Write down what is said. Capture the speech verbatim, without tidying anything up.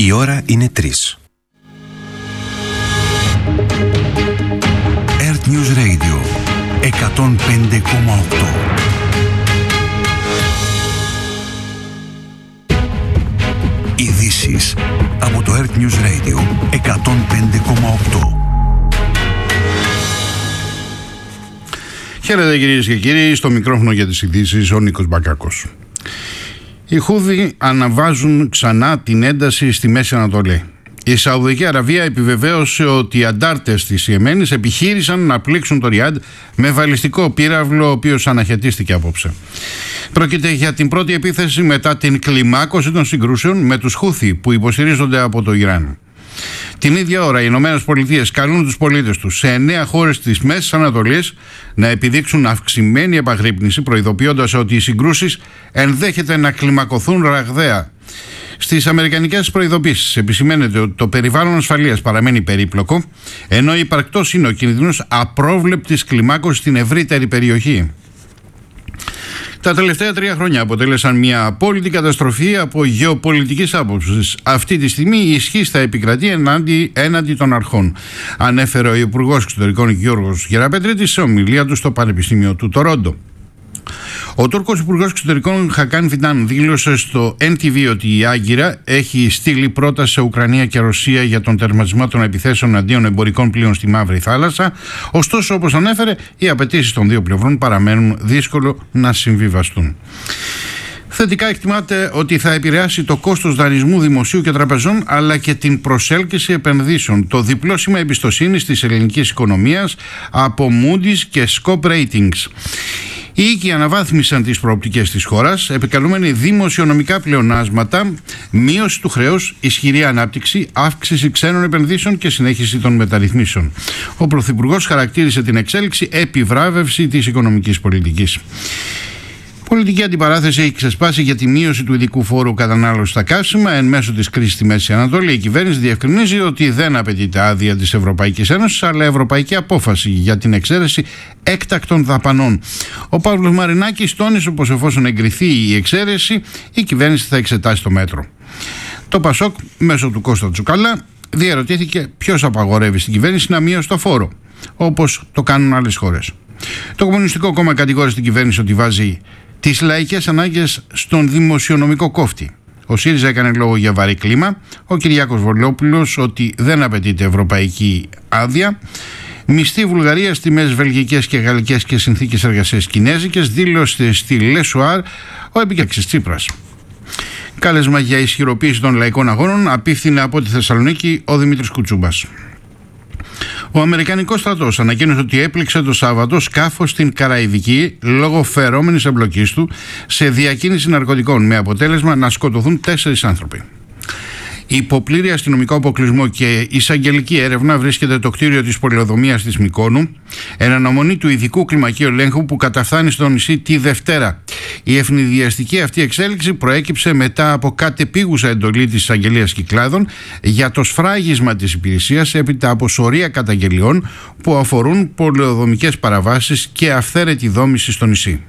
Η ώρα είναι τρεις. Earth News Radio εκατόν πέντε κόμμα οκτώ. Ειδήσεις από το Earth News Radio εκατόν πέντε κόμμα οκτώ. Χαίρετε κυρίες και κύριοι, στο μικρόφωνο για τις ειδήσεις ο Νίκος Μπακάκος. Οι Χούθι αναβάζουν ξανά την ένταση στη Μέση Ανατολή. Η Σαουδική Αραβία επιβεβαίωσε ότι οι αντάρτες της Ιεμένης επιχείρησαν να πλήξουν το Ριάντ με βαλιστικό πύραυλο, ο οποίος αναχαιτίστηκε απόψε. Πρόκειται για την πρώτη επίθεση μετά την κλιμάκωση των συγκρούσεων με τους Χούθι που υποστηρίζονται από το Ιράν. Την ίδια ώρα οι Ηνωμένες Πολιτείες καλούν τους πολίτες τους σε εννέα χώρες της Μέσης Ανατολής να επιδείξουν αυξημένη επαγρύπνηση, προειδοποιώντας ότι οι συγκρούσεις ενδέχεται να κλιμακωθούν ραγδαία. Στις αμερικανικές προειδοποίησεις επισημαίνεται ότι το περιβάλλον ασφαλείας παραμένει περίπλοκο, ενώ υπαρκτός είναι ο κινδύνος απρόβλεπτης κλιμάκωσης στην ευρύτερη περιοχή. Τα τελευταία τρία χρόνια αποτέλεσαν μια απόλυτη καταστροφή από γεωπολιτικής άποψης. Αυτή τη στιγμή η ισχύς θα επικρατεί εναντί, έναντι των αρχών, ανέφερε ο Υπουργός Εξωτερικών Γιώργος Γεραπετρίτης σε ομιλία του στο Πανεπιστήμιο του Τορόντο. Ο Τούρκος Υπουργός Εξωτερικών Χακάν Φιντάν δήλωσε στο εν τι βι ότι η Άγκυρα έχει στείλει πρόταση σε Ουκρανία και Ρωσία για τον τερματισμό των επιθέσεων αντίον εμπορικών πλοίων στη Μαύρη Θάλασσα. Ωστόσο, όπως ανέφερε, οι απαιτήσεις των δύο πλευρών παραμένουν δύσκολο να συμβιβαστούν. Θετικά εκτιμάται ότι θα επηρεάσει το κόστος δανεισμού δημοσίου και τραπεζών, αλλά και την προσέλκυση επενδύσεων, το διπλό σήμα εμπιστοσύνης της ελληνικής οικονομίας από Moody's και Scope Ratings. Οι οίκοι αναβάθμισαν τις προοπτικές της χώρας, επικαλούμενοι δημοσιονομικά πλεονάσματα, μείωση του χρέους, ισχυρή ανάπτυξη, αύξηση ξένων επενδύσεων και συνέχιση των μεταρρυθμίσεων. Ο Πρωθυπουργός χαρακτήρισε την εξέλιξη επιβράβευση της οικονομικής πολιτικής. Πολιτική αντιπαράθεση έχει ξεσπάσει για τη μείωση του ειδικού φόρου κατανάλωσης στα καύσιμα εν μέσω της κρίσης στη Μέση Ανατολή. Η κυβέρνηση διευκρινίζει ότι δεν απαιτείται άδεια της Ευρωπαϊκής Ένωσης, αλλά ευρωπαϊκή απόφαση για την εξαίρεση έκτακτων δαπανών. Ο Παύλος Μαρινάκης τόνισε πως εφόσον εγκριθεί η εξαίρεση, η κυβέρνηση θα εξετάσει το μέτρο. Το Πασόκ, μέσω του Κώστα Τσουκαλά, διερωτήθηκε ποιος απαγορεύει στην κυβέρνηση να μειώσει το φόρο, όπως το κάνουν άλλες χώρες. Το Κομμουνιστικό Κόμμα κατηγόρησε την κυβέρνηση ότι βάζει τις λαϊκές ανάγκες στον δημοσιονομικό κόφτη. Ο ΣΥΡΙΖΑ έκανε λόγο για βαρύ κλίμα. Ο Κυριάκος Βολόπουλος ότι δεν απαιτείται ευρωπαϊκή άδεια. Μισθή Βουλγαρίας, τιμές βελγικές και γαλλικές και συνθήκες εργασίας κινέζικες, δήλωσε στη Λεσουάρ ο επικεφαλής Τσίπρας. Κάλεσμα για ισχυροποίηση των λαϊκών αγώνων απίφθινε από τη Θεσσαλονίκη ο Δημήτρης Κουτσούμπας. Ο Αμερικανικός στρατός ανακοίνωσε ότι έπληξε το Σάββατο σκάφος στην Καραϊβική λόγω φερόμενης εμπλοκής του σε διακίνηση ναρκωτικών, με αποτέλεσμα να σκοτωθούν τέσσερις άνθρωποι. Υπό πλήρη αστυνομικό αποκλεισμό και εισαγγελική έρευνα βρίσκεται το κτίριο της πολεοδομίας της Μυκόνου, εν αναμονή του ειδικού κλιμακίου ελέγχου που καταφθάνει στο νησί τη Δευτέρα. Η ευνηδιαστική αυτή εξέλιξη προέκυψε μετά από κατεπίγουσα εντολή της εισαγγελίας Κυκλάδων για το σφράγισμα της υπηρεσίας έπειτα από σωρία καταγγελιών που αφορούν πολεοδομικές παραβάσεις και αυθαίρετη δόμηση στο νησί.